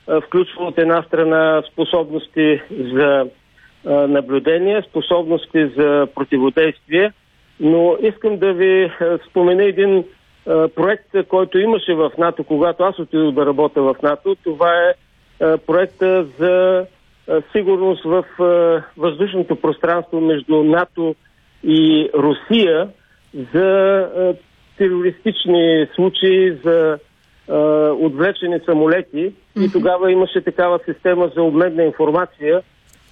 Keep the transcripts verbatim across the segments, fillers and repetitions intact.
включва от една страна способности за наблюдение, способности за противодействие, но искам да ви спомена един проект, който имаше в НАТО, когато аз отидох да работя в НАТО. Това е проекта за сигурност в въздушното пространство между НАТО и Русия за терористични случаи, за отвлечени самолети. Mm-hmm. И тогава имаше такава система за обмен на информация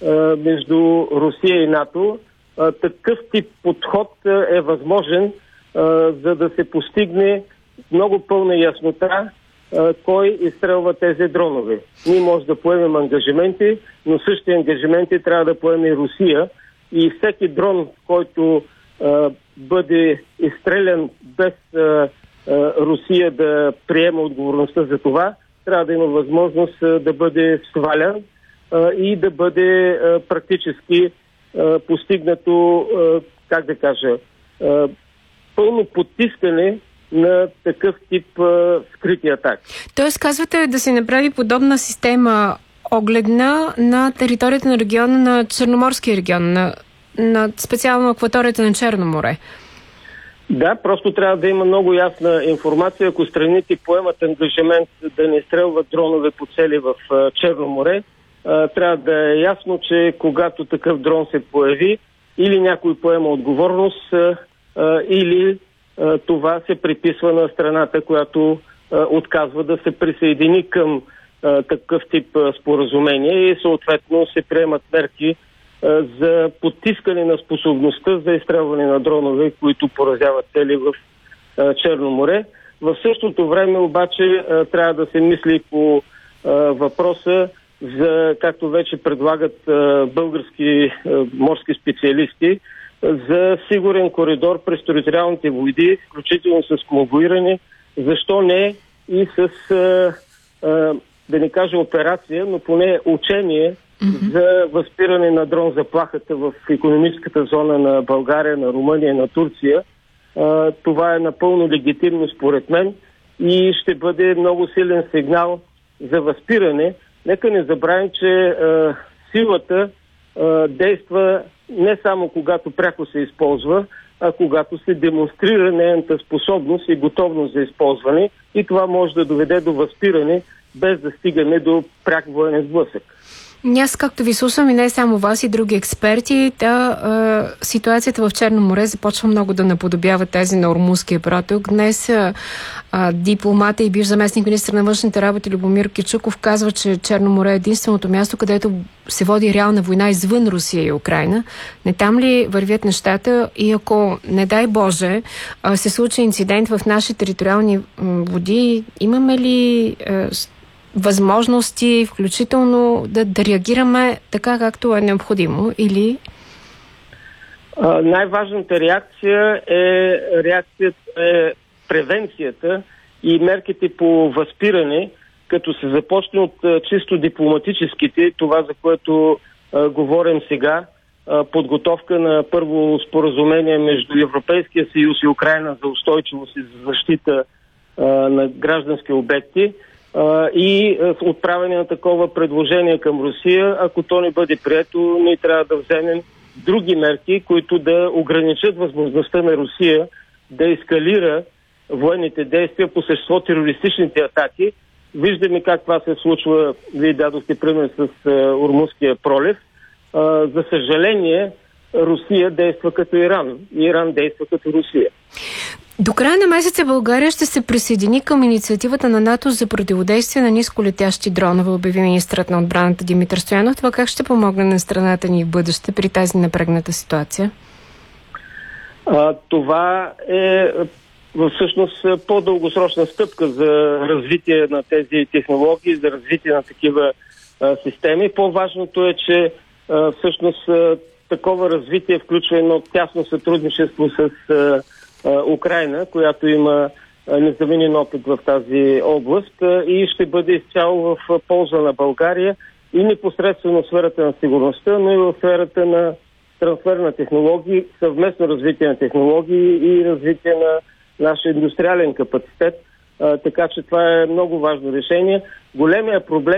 между Русия и НАТО. Такъв тип подход е възможен, за да се постигне много пълна яснота кой изстрелва тези дронове. Ние може да поемем ангажименти, но същите ангажименти трябва да поеме Русия и всеки дрон, който а, бъде изстрелян без а, а, Русия да приема отговорността за това, трябва да има възможност а, да бъде свалян а, и да бъде а, практически а, постигнато, а, как да кажа, а, пълно потискане на такъв тип а, скрити атаки. Тоест, казвате да се направи подобна система огледна на територията на региона, на Черноморския регион, на, на специално акваторията на Черно море. Да, просто трябва да има много ясна информация. Ако страните поемат ангажимент да не стрелват дронове по цели в а, Черно море, а, трябва да е ясно, че когато такъв дрон се появи, или някой поема отговорност, а, а, или това се приписва на страната, която а, отказва да се присъедини към а, такъв тип а, споразумение и съответно се приемат мерки а, за потискане на способността за изстрелване на дронове, които поразяват цели в а, Черно море. В същото време обаче а, трябва да се мисли по а, въпроса за, както вече предлагат а, български а, морски специалисти, за сигурен коридор през териториалните води, включително с конвоиране, защо не и с, а, а, да не кажа операция, но поне учение mm-hmm. за възпиране на дрон заплахата в икономическата зона на България, на Румъния, на Турция. А, това е напълно легитимно според мен и ще бъде много силен сигнал за възпиране. Нека не забравим, че а, силата а, действа не само когато пряко се използва, а когато се демонстрира нейната способност и готовност за използване и това може да доведе до възпиране, без да стигаме до пряк военен сблъсък. Аз, както ви слушам и не само вас и други експерти, да, е, ситуацията в Черно море започва много да наподобява тези на Ормузския проток. Днес е, дипломата и бивш заместник министър на външните работи Любомир Кичуков казва, че Черно море е единственото място, където се води реална война извън Русия и Украйна. Не там ли вървят нещата и ако, не дай Боже, се случи инцидент в наши териториални води, имаме ли е, възможности, включително да, да реагираме така, както е необходимо, или? А, най-важната реакция е реакцията, е превенцията и мерките по възпиране, като се започне от а, чисто дипломатическите, това за което а, говорим сега, а, подготовка на първо споразумение между Европейския съюз и Украйна за устойчивост и за защита а, на граждански обекти, и отправяне на такова предложение към Русия. Ако то не бъде прието, ние трябва да вземем други мерки, които да ограничат възможността на Русия да ескалира военните действия по същество терористичните атаки. Виждаме как това се случва. Вие дадохте пример с Ормузския пролив. За съжаление, Русия действа като Иран. Иран действа като Русия. До края на месеца България ще се присъедини към инициативата на НАТО за противодействие на нисколетящи дронове, обяви министърът на отбраната Димитър Стоянов. Това как ще помогне на страната ни в бъдеще при тази напрегната ситуация? А, това е всъщност по-дългосрочна стъпка за развитие на тези технологии, за развитие на такива а, системи. По-важното е, че а, всъщност а, такова развитие включва едно тясно сътрудничество с а, Украйна, която има незаменен опит в тази област и ще бъде изцяло в полза на България и непосредствено в сферата на сигурността, но и в сферата на трансфер на технологии, съвместно развитие на технологии и развитие на нашия индустриален капацитет. Така че това е много важно решение. Големия проблем